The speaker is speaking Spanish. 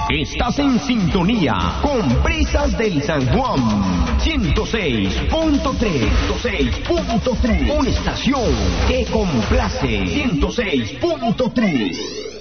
Estás en sintonía con Brisas del San Juan 106.3. 106.3. Una estación que complace. 106.3.